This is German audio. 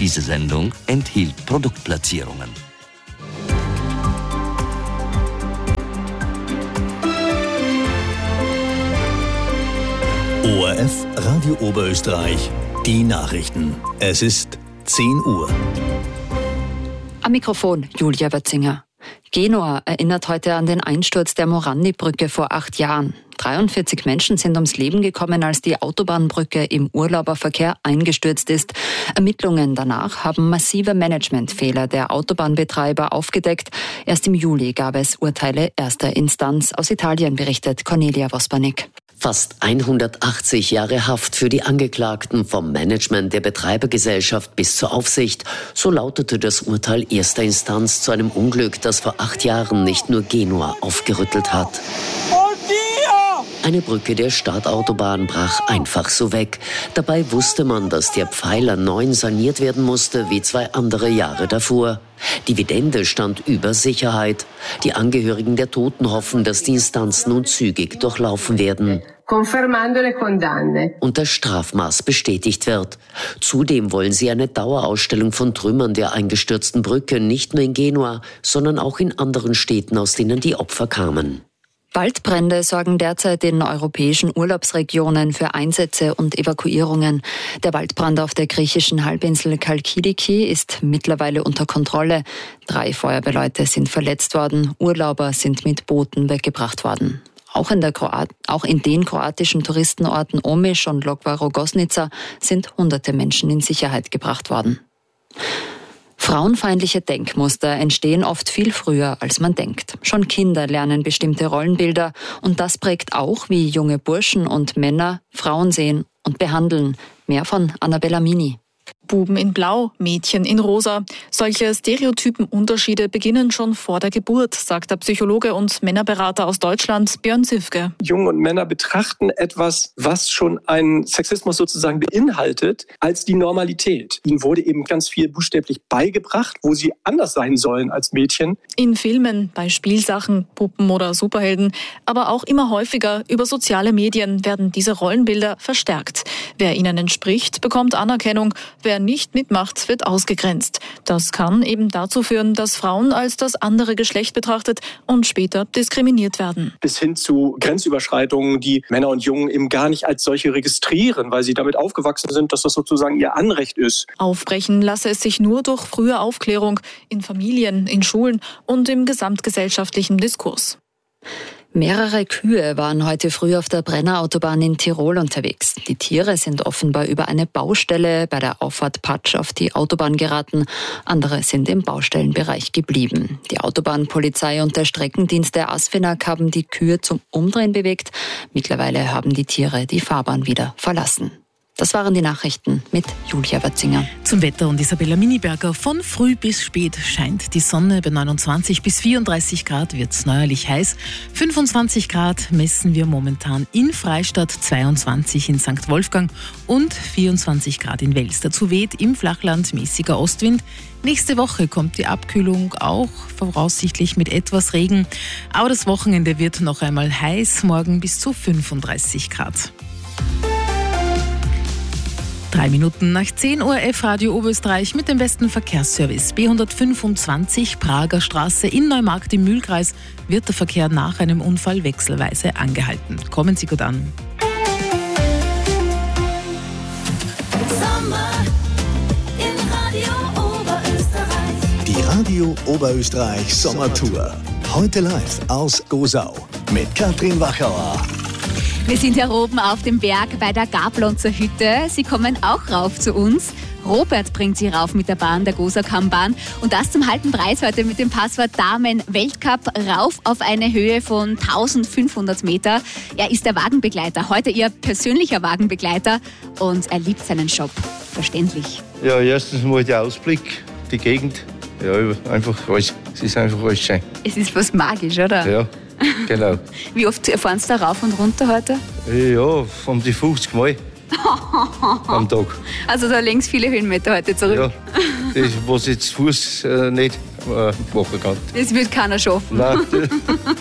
Diese Sendung enthielt Produktplatzierungen. ORF Radio Oberösterreich, die Nachrichten. Es ist 10 Uhr. Am Mikrofon Julia Wötzinger. Genua erinnert heute an den Einsturz der Morandi-Brücke vor 8 Jahren. 43 Menschen sind ums Leben gekommen, als die Autobahnbrücke im Urlauberverkehr eingestürzt ist. Ermittlungen danach haben massive Managementfehler der Autobahnbetreiber aufgedeckt. Erst im Juli gab es Urteile erster Instanz. Aus Italien berichtet Cornelia Vospanik. Fast 180 Jahre Haft für die Angeklagten, vom Management der Betreibergesellschaft bis zur Aufsicht. So lautete das Urteil erster Instanz zu einem Unglück, das vor 8 Jahren nicht nur Genua aufgerüttelt hat. Eine Brücke der Stadtautobahn brach einfach so weg. Dabei wusste man, dass der Pfeiler 9 saniert werden musste, wie 2 andere Jahre davor. Dividende stand über Sicherheit. Die Angehörigen der Toten hoffen, dass die Instanz nun zügig durchlaufen werden und das Strafmaß bestätigt wird. Zudem wollen sie eine Dauerausstellung von Trümmern der eingestürzten Brücke, nicht nur in Genua, sondern auch in anderen Städten, aus denen die Opfer kamen. Waldbrände sorgen derzeit in europäischen Urlaubsregionen für Einsätze und Evakuierungen. Der Waldbrand auf der griechischen Halbinsel Chalkidiki ist mittlerweile unter Kontrolle. 3 Feuerwehrleute sind verletzt worden. Urlauber sind mit Booten weggebracht worden. Auch in den kroatischen Touristenorten Omiš und Lokva-Rogoznica sind hunderte Menschen in Sicherheit gebracht worden. Frauenfeindliche Denkmuster entstehen oft viel früher, als man denkt. Schon Kinder lernen bestimmte Rollenbilder und das prägt auch, wie junge Burschen und Männer Frauen sehen und behandeln. Mehr von Annabella Mini. Buben in Blau, Mädchen in Rosa. Solche Stereotypenunterschiede beginnen schon vor der Geburt, sagt der Psychologe und Männerberater aus Deutschland Björn Zivke. Jungen und Männer betrachten etwas, was schon einen Sexismus sozusagen beinhaltet, als die Normalität. Ihnen wurde eben ganz viel buchstäblich beigebracht, wo sie anders sein sollen als Mädchen. In Filmen, bei Spielsachen, Puppen oder Superhelden, aber auch immer häufiger über soziale Medien werden diese Rollenbilder verstärkt. Wer ihnen entspricht, bekommt Anerkennung. Wer nicht mitmacht, wird ausgegrenzt. Das kann eben dazu führen, dass Frauen als das andere Geschlecht betrachtet und später diskriminiert werden. Bis hin zu Grenzüberschreitungen, die Männer und Jungen eben gar nicht als solche registrieren, weil sie damit aufgewachsen sind, dass das sozusagen ihr Anrecht ist. Aufbrechen lasse es sich nur durch frühe Aufklärung in Familien, in Schulen und im gesamtgesellschaftlichen Diskurs. Mehrere Kühe waren heute früh auf der Brennerautobahn in Tirol unterwegs. Die Tiere sind offenbar über eine Baustelle bei der Auffahrt Patsch auf die Autobahn geraten. Andere sind im Baustellenbereich geblieben. Die Autobahnpolizei und der Streckendienst der ASFINAG haben die Kühe zum Umdrehen bewegt. Mittlerweile haben die Tiere die Fahrbahn wieder verlassen. Das waren die Nachrichten mit Julia Wötzinger. Zum Wetter und Isabella Miniberger. Von früh bis spät scheint die Sonne. Bei 29 bis 34 Grad wird es neuerlich heiß. 25 Grad messen wir momentan in Freistadt, 22 in St. Wolfgang und 24 Grad in Wels. Dazu weht im Flachland mäßiger Ostwind. Nächste Woche kommt die Abkühlung auch voraussichtlich mit etwas Regen. Aber das Wochenende wird noch einmal heiß, morgen bis zu 35 Grad. 3 Minuten nach 10 Uhr F-Radio Oberösterreich mit dem besten Verkehrsservice. B125 Prager Straße in Neumarkt im Mühlkreis wird der Verkehr nach einem Unfall wechselweise angehalten. Kommen Sie gut an. Sommer in Radio Oberösterreich. Die Radio Oberösterreich Sommertour. Heute live aus Gosau mit Katrin Wachauer. Wir sind hier oben auf dem Berg bei der Gablonzer Hütte. Sie kommen auch rauf zu uns. Robert bringt Sie rauf mit der Bahn, der Gosau-Kammbahn. Und das zum halben Preis heute mit dem Passwort Damen-Weltcup rauf auf eine Höhe von 1500 Meter. Er ist der Wagenbegleiter, heute Ihr persönlicher Wagenbegleiter. Und er liebt seinen Job, verständlich. Ja, erstens mal der Ausblick, die Gegend. Ja, einfach alles. Es ist einfach alles schön. Es ist fast magisch, oder? Ja. Genau. Wie oft fahren Sie da rauf und runter heute? Ja, um die 50 Mal am Tag. Also da legen Sie viele Höhenmeter heute zurück. Ja, das, was jetzt Fuß nicht machen kann. Das wird keiner schaffen. Nein.